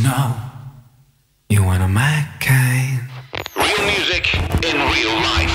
know you want a Mac kind. Real music in real life.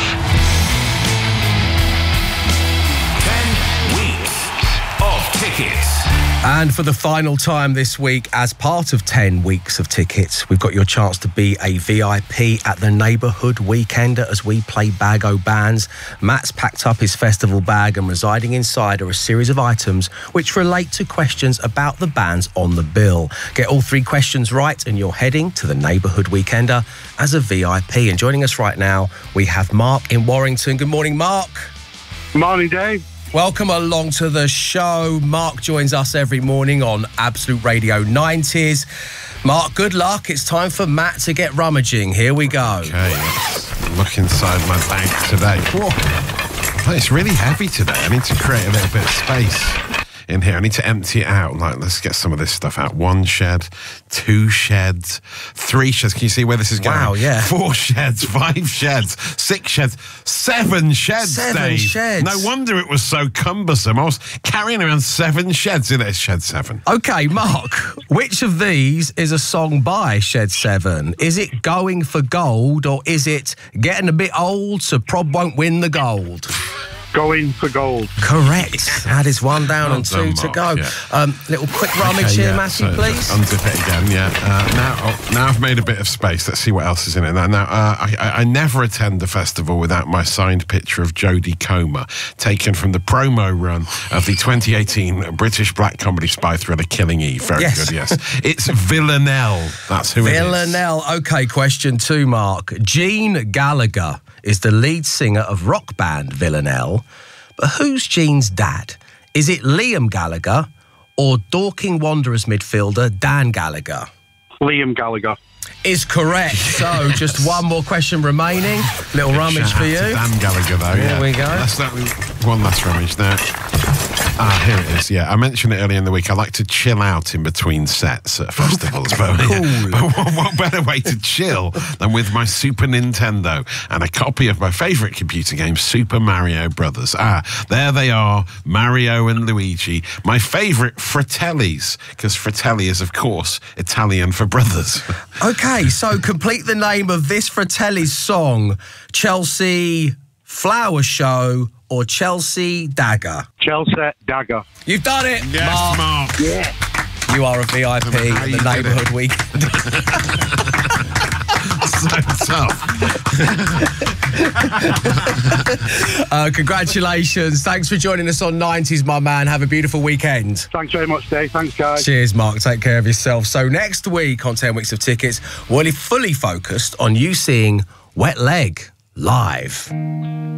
10 weeks of tickets. And for the final time this week, as part of 10 weeks of tickets, we've got your chance to be a VIP at the Neighbourhood Weekender as we play Bag O' Bands. Matt's packed up his festival bag and residing inside are a series of items which relate to questions about the bands on the bill. Get all 3 questions right and you're heading to the Neighbourhood Weekender as a VIP. And joining us right now, we have Mark in Warrington. Good morning, Mark. Morning, Dave. Welcome along to the show. Mark joins us every morning on Absolute Radio 90s. Mark, good luck. It's time for Matt to get rummaging. Here we go. Okay, let's look inside my bag today. Whoa. It's really heavy today. I need to create a little bit of space in here. I need to empty it out. Like, let's get some of this stuff out. 1 shed, 2 sheds, 3 sheds. Can you see where this is going? Wow, yeah. 4 sheds, 5 sheds, 6 sheds, 7 sheds, 7 Dave. sheds. No wonder it was so cumbersome. I was carrying around 7 sheds in it. Shed 7. Okay, Mark, which of these is a song by Shed 7? Is it Going for Gold or is it Getting a Bit Old so Prob Won't Win the Gold? Going for gold. Correct. That is 1 down Well and 2 done, to go. Mark, yeah. Little quick rummage here, Matty, so please. just unzip it again, yeah. Now I've made a bit of space. Let's see what else is in it. I never attend a festival without my signed picture of Jodie Comer, taken from the promo run of the 2018 British black comedy spy thriller Killing Eve. Very Yes. good, yes. It's Villanelle. That's who it is. Villanelle. Okay, question 2, Mark. Gene Gallagher is the lead singer of rock band Villanelle, but who's Gene's dad? Is it Liam Gallagher or Dorking Wanderers midfielder Dan Gallagher? Liam Gallagher. Is correct. So just 1 more question remaining. Little rummage Shout for out you. to Dan Gallagher, though. There we go. That's one last rummage now. Here it is. Yeah, I mentioned it earlier in the week. I like to chill out in between sets at festivals. But what better way to chill than with my Super Nintendo and a copy of my favourite computer game, Super Mario Brothers. There they are, Mario and Luigi. My favourite Fratellis, because Fratelli is, of course, Italian for brothers. Okay, so complete the name of this Fratelli's song. Chelsea Flower Show or Chelsea Dagger? Chelsea Dagger. You've done it, Yes, Mark. Yeah. You are a VIP How at you the did Neighbourhood it. Weekend. So tough. Congratulations. Thanks for joining us on 90s, my man. Have a beautiful weekend. Thanks very much, Dave. Thanks, guys. Cheers, Mark. Take care of yourself. So next week on 10 Weeks of Tickets, we'll be fully focused on you seeing Wet Leg live.